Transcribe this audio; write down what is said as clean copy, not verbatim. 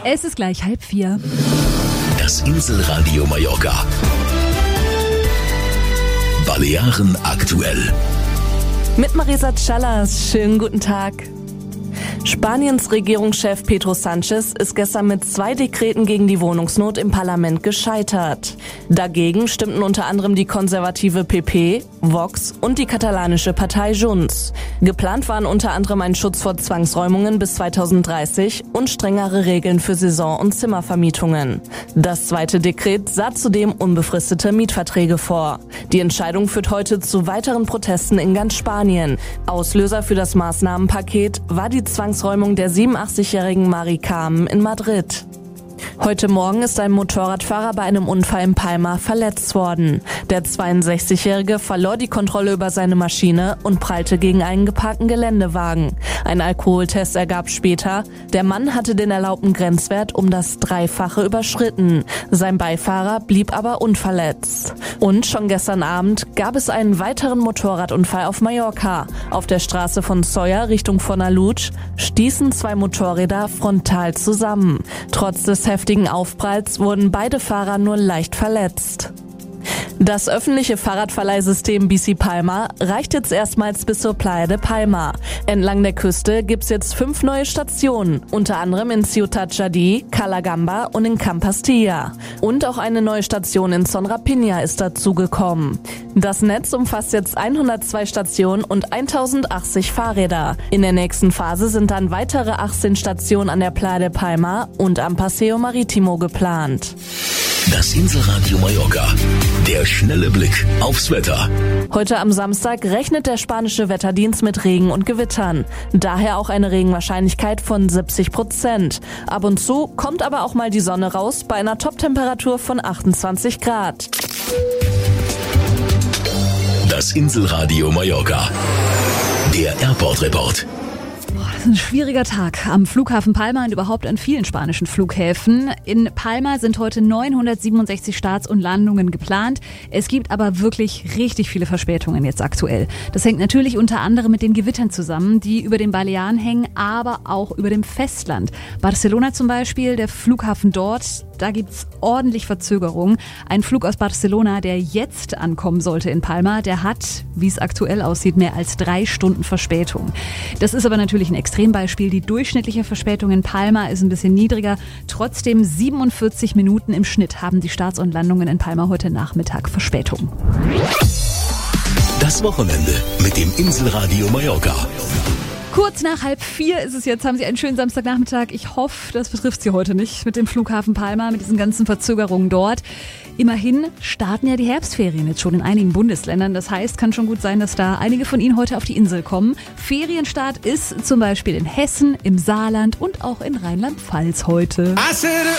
Es ist gleich 3:30. Das Inselradio Mallorca. Balearen aktuell. Mit Marisa Callas. Schönen guten Tag. Spaniens Regierungschef Pedro Sánchez ist gestern mit 2 Dekreten gegen die Wohnungsnot im Parlament gescheitert. Dagegen stimmten unter anderem die konservative PP, Vox und die katalanische Partei Junts. Geplant waren unter anderem ein Schutz vor Zwangsräumungen bis 2030 und strengere Regeln für Saison- und Zimmervermietungen. Das zweite Dekret sah zudem unbefristete Mietverträge vor. Die Entscheidung führt heute zu weiteren Protesten in ganz Spanien. Auslöser für das Maßnahmenpaket war die Zwangsräumung der 87-jährigen Mari Carmen in Madrid. Heute Morgen ist ein Motorradfahrer bei einem Unfall in Palma verletzt worden. Der 62-Jährige verlor die Kontrolle über seine Maschine und prallte gegen einen geparkten Geländewagen. Ein Alkoholtest ergab später, der Mann hatte den erlaubten Grenzwert um das 3-fache überschritten. Sein Beifahrer blieb aber unverletzt. Und schon gestern Abend gab es einen weiteren Motorradunfall auf Mallorca. Auf der Straße von Sóller Richtung Fornalutsch stießen 2 Motorräder frontal zusammen. Trotz des heftigen Aufpralls wurden beide Fahrer nur leicht verletzt. Das öffentliche Fahrradverleihsystem Bici Palma reicht jetzt erstmals bis zur Playa de Palma. Entlang der Küste gibt's jetzt 5 neue Stationen, unter anderem in Ciutat Jardí, Calagamba und in Campastilla. Und auch eine neue Station in Son Rapina ist dazugekommen. Das Netz umfasst jetzt 102 Stationen und 1080 Fahrräder. In der nächsten Phase sind dann weitere 18 Stationen an der Playa de Palma und am Paseo Marítimo geplant. Das Inselradio Mallorca. Der schnelle Blick aufs Wetter. Heute am Samstag rechnet der spanische Wetterdienst mit Regen und Gewittern. Daher auch eine Regenwahrscheinlichkeit von 70%. Ab und zu kommt aber auch mal die Sonne raus bei einer Toptemperatur von 28 Grad. Das Inselradio Mallorca. Der Airport-Report. Das ist ein schwieriger Tag am Flughafen Palma und überhaupt an vielen spanischen Flughäfen. In Palma sind heute 967 Starts und Landungen geplant. Es gibt aber wirklich richtig viele Verspätungen jetzt aktuell. Das hängt natürlich unter anderem mit den Gewittern zusammen, die über den Balearen hängen, aber auch über dem Festland. Barcelona zum Beispiel, der Flughafen dort, da gibt's ordentlich Verzögerungen. Ein Flug aus Barcelona, der jetzt ankommen sollte in Palma, der hat, wie es aktuell aussieht, mehr als 3 Stunden Verspätung. Das ist aber natürlich ein Extrembeispiel. Die durchschnittliche Verspätung in Palma ist ein bisschen niedriger. Trotzdem 47 Minuten im Schnitt haben die Starts und Landungen in Palma heute Nachmittag Verspätung. Das Wochenende mit dem Inselradio Mallorca. Kurz nach 3:30 ist es jetzt, haben Sie einen schönen Samstagnachmittag. Ich hoffe, das betrifft Sie heute nicht mit dem Flughafen Palma, mit diesen ganzen Verzögerungen dort. Immerhin starten ja die Herbstferien jetzt schon in einigen Bundesländern. Das heißt, kann schon gut sein, dass da einige von Ihnen heute auf die Insel kommen. Ferienstart ist zum Beispiel in Hessen, im Saarland und auch in Rheinland-Pfalz heute.